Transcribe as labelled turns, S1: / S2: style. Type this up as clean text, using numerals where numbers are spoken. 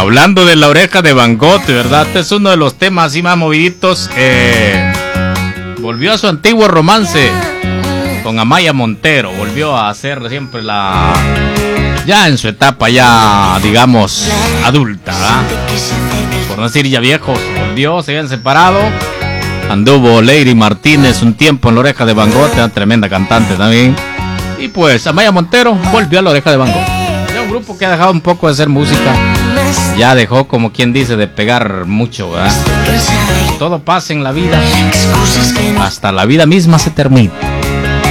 S1: Hablando de La Oreja de Van Gogh, ¿verdad? Este es uno de los temas así más moviditos. Volvió a su antiguo romance con Amaya Montero. Volvió a hacer siempre ya en su etapa ya, digamos, adulta, ¿verdad? Por no decir ya viejos. Volvió, se habían separado. Anduvo Lady Martínez un tiempo en La Oreja de Van Gogh, una tremenda cantante también. Y pues Amaya Montero volvió a La Oreja de Van Gogh. Ya un grupo que ha dejado un poco de hacer música. Ya dejó, como quien dice, de pegar mucho, ¿verdad? Todo pasa en la vida. Hasta la vida misma se termina.